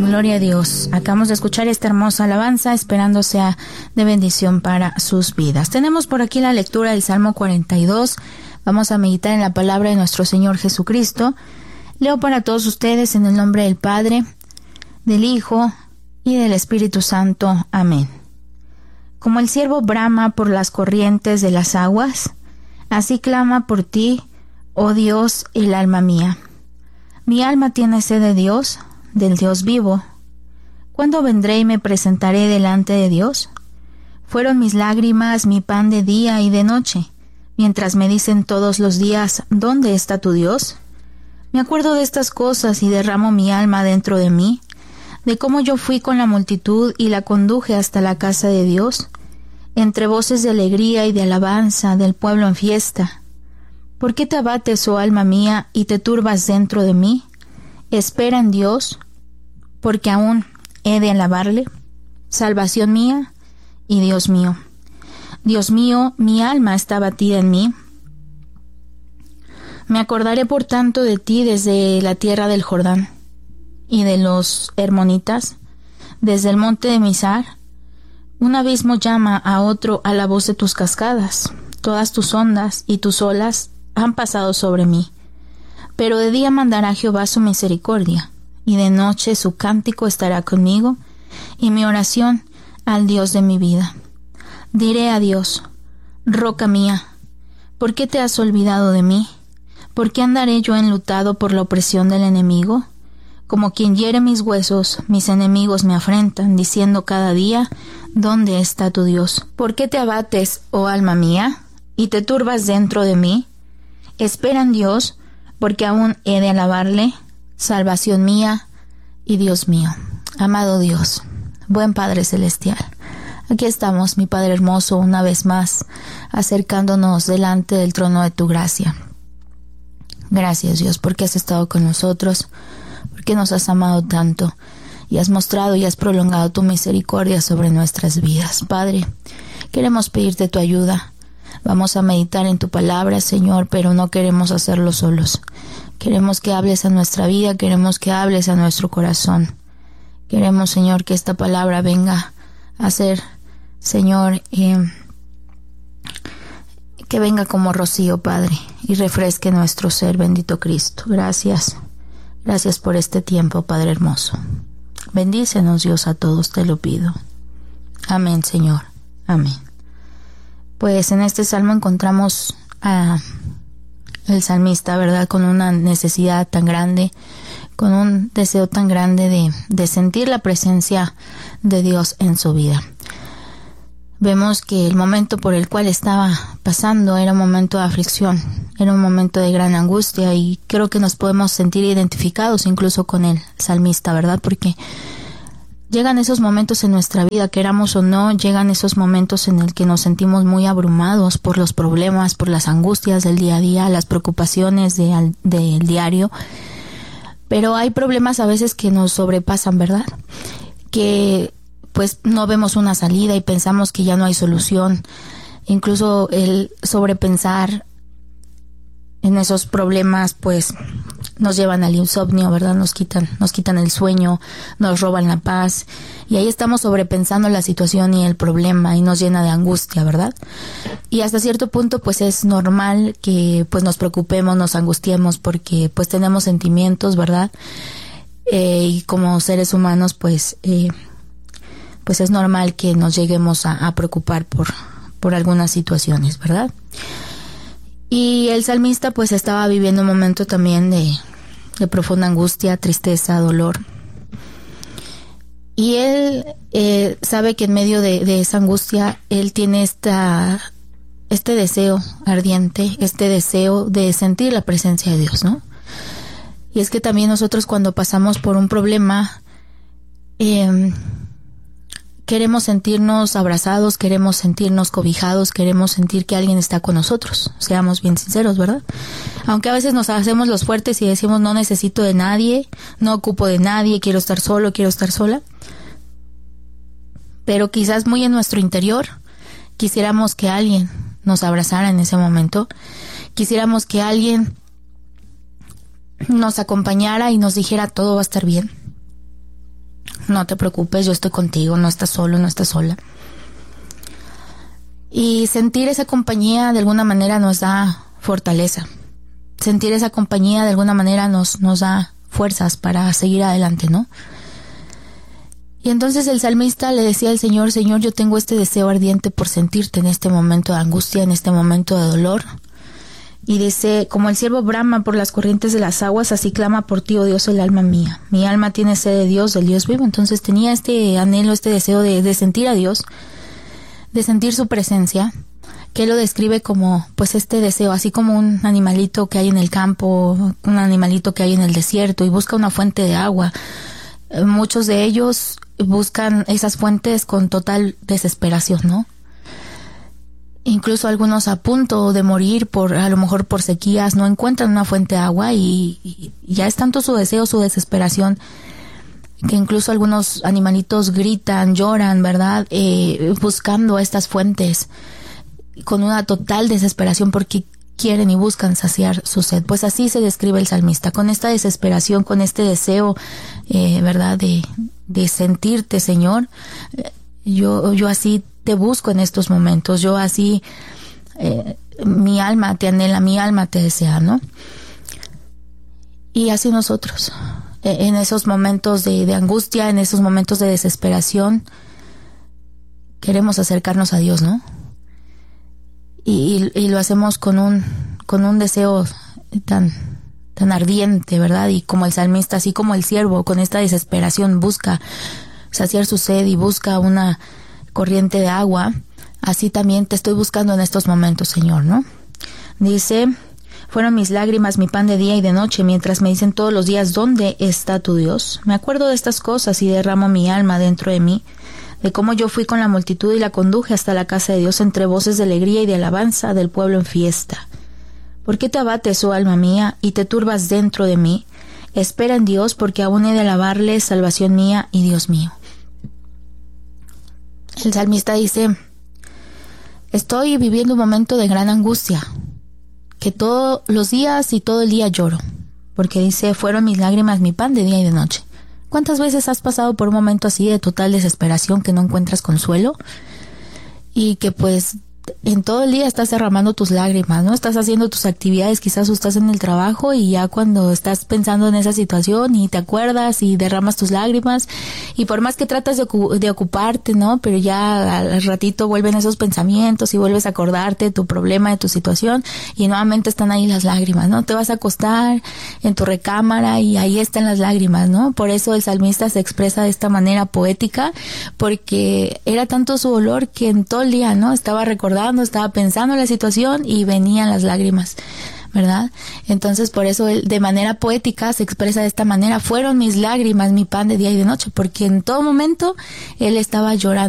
Gloria a Dios. Acabamos de escuchar esta hermosa alabanza, esperando sea de bendición para sus vidas. Tenemos por aquí la lectura del Salmo 42. Vamos a meditar en la palabra de nuestro Señor Jesucristo. Leo para todos ustedes en el nombre del Padre, del Hijo y del Espíritu Santo. Amén. Como el ciervo brama por las corrientes de las aguas, así clama por ti, oh Dios, el alma mía. Mi alma tiene sed de Dios, del Dios vivo. ¿Cuándo vendré y me presentaré delante de Dios? Fueron mis lágrimas mi pan de día y de noche, mientras me dicen todos los días, ¿dónde está tu Dios? Me acuerdo de estas cosas y derramo mi alma dentro de mí, de cómo yo fui con la multitud y la conduje hasta la casa de Dios, entre voces de alegría y de alabanza del pueblo en fiesta. ¿Por qué te abates, oh alma mía, y te turbas dentro de mí? Espera en Dios, porque aún he de alabarle, salvación mía y Dios mío. Dios mío, mi alma está batida en mí. Me acordaré por tanto de ti desde la tierra del Jordán y de los hermonitas, desde el monte de Mizar. Un abismo llama a otro a la voz de tus cascadas. Todas tus ondas y tus olas han pasado sobre mí. Pero de día mandará Jehová su misericordia, y de noche su cántico estará conmigo, y mi oración al Dios de mi vida. Diré a Dios, roca mía, ¿por qué te has olvidado de mí? ¿Por qué andaré yo enlutado por la opresión del enemigo? Como quien hiere mis huesos, mis enemigos me afrentan, diciendo cada día, ¿dónde está tu Dios? ¿Por qué te abates, oh alma mía, y te turbas dentro de mí? Espera en Dios, porque aún he de alabarle, salvación mía y Dios mío. Amado Dios, buen Padre Celestial, aquí estamos, mi Padre hermoso, una vez más, acercándonos delante del trono de tu gracia. Gracias, Dios, porque has estado con nosotros, porque nos has amado tanto, y has mostrado y has prolongado tu misericordia sobre nuestras vidas. Padre, queremos pedirte tu ayuda. Vamos a meditar en tu palabra, Señor, pero no queremos hacerlo solos. Queremos que hables a nuestra vida, queremos que hables a nuestro corazón. Queremos, Señor, que esta palabra venga a ser, Señor, que venga como rocío, Padre, y refresque nuestro ser, bendito Cristo. Gracias. Gracias por este tiempo, Padre hermoso. Bendícenos, Dios, a todos, te lo pido. Amén, Señor. Amén. Pues en este salmo encontramos a el salmista, ¿verdad? Con una necesidad tan grande, con un deseo tan grande de sentir la presencia de Dios en su vida. Vemos que el momento por el cual estaba pasando era un momento de aflicción, era un momento de gran angustia, y creo que nos podemos sentir identificados incluso con el salmista, ¿verdad? Porque llegan esos momentos en nuestra vida, queramos o no, llegan esos momentos en el que nos sentimos muy abrumados por los problemas, por las angustias del día a día, las preocupaciones del diario. Pero hay problemas a veces que nos sobrepasan, ¿verdad? Que pues no vemos una salida y pensamos que ya no hay solución. Incluso el sobrepensar en esos problemas pues nos llevan al insomnio, ¿verdad? Nos quitan el sueño, nos roban la paz, y ahí estamos sobrepensando la situación y el problema, y nos llena de angustia, ¿verdad? Y hasta cierto punto pues es normal que pues nos preocupemos, nos angustiemos, porque pues tenemos sentimientos, ¿verdad? Y como seres humanos pues es normal que nos lleguemos a preocupar por algunas situaciones, ¿verdad? Y el salmista pues estaba viviendo un momento también de profunda angustia, tristeza, dolor. Y él sabe que en medio de esa angustia, él tiene este deseo ardiente, este deseo de sentir la presencia de Dios, ¿no? Y es que también nosotros cuando pasamos por un problema, queremos sentirnos abrazados, queremos sentirnos cobijados, queremos sentir que alguien está con nosotros. Seamos bien sinceros, ¿verdad? Aunque a veces nos hacemos los fuertes y decimos no necesito de nadie, no ocupo de nadie, quiero estar solo, quiero estar sola. Pero quizás muy en nuestro interior quisiéramos que alguien nos abrazara en ese momento. Quisiéramos que alguien nos acompañara y nos dijera todo va a estar bien. no te preocupes, yo estoy contigo, no estás solo, no estás sola. Y sentir esa compañía de alguna manera nos da fortaleza. Sentir esa compañía de alguna manera nos da fuerzas para seguir adelante, ¿no? Y entonces el salmista le decía al Señor: Señor, yo tengo este deseo ardiente por sentirte en este momento de angustia, en este momento de dolor. Y dice: como el ciervo brama por las corrientes de las aguas, así clama por ti, oh Dios, el alma mía. Mi alma tiene sed de Dios, del Dios vivo. Entonces tenía este anhelo, este deseo de sentir a Dios, de sentir su presencia, que él lo describe como pues este deseo, así como un animalito que hay en el campo, un animalito que hay en el desierto y busca una fuente de agua. Muchos de ellos buscan esas fuentes con total desesperación, ¿no? Incluso algunos a punto de morir a lo mejor por sequías, no encuentran una fuente de agua y ya es tanto su deseo, su desesperación, que incluso algunos animalitos gritan, lloran, ¿verdad? Buscando estas fuentes con una total desesperación porque quieren y buscan saciar su sed. Pues así se describe el salmista, con esta desesperación, con este deseo, ¿verdad? De sentirte, Señor. Yo así te busco en estos momentos, yo así, mi alma te anhela, mi alma te desea, ¿no? Y así nosotros, en esos momentos de angustia, en esos momentos de desesperación, queremos acercarnos a Dios, ¿no? Y lo hacemos con un deseo tan ardiente, ¿verdad? Y como el salmista, así como el siervo, con esta desesperación busca saciar su sed y busca una corriente de agua, así también te estoy buscando en estos momentos, Señor, ¿no? Dice: fueron mis lágrimas mi pan de día y de noche, mientras me dicen todos los días: ¿dónde está tu Dios? Me acuerdo de estas cosas y derramo mi alma dentro de mí, de cómo yo fui con la multitud y la conduje hasta la casa de Dios entre voces de alegría y de alabanza del pueblo en fiesta. ¿Por qué te abates, oh alma mía, y te turbas dentro de mí? Espera en Dios, porque aún he de alabarle, salvación mía y Dios mío. El salmista dice: estoy viviendo un momento de gran angustia, que todos los días y todo el día lloro, porque dice: fueron mis lágrimas mi pan de día y de noche. ¿Cuántas veces has pasado por un momento así de total desesperación, que no encuentras consuelo? Y que pues en todo el día estás derramando tus lágrimas, ¿no? Estás haciendo tus actividades, quizás estás en el trabajo y ya cuando estás pensando en esa situación y te acuerdas y derramas tus lágrimas, y por más que tratas de ocuparte, ¿no? Pero ya al ratito vuelven esos pensamientos y vuelves a acordarte de tu problema, de tu situación, y nuevamente están ahí las lágrimas, ¿no? Te vas a acostar en tu recámara y ahí están las lágrimas, ¿no? Por eso el salmista se expresa de esta manera poética, porque era tanto su dolor que en todo el día, ¿no? Estaba recordando, estaba pensando en la situación y venían las lágrimas, ¿verdad? Entonces por eso él de manera poética se expresa de esta manera: fueron mis lágrimas mi pan de día y de noche, porque en todo momento él estaba llorando.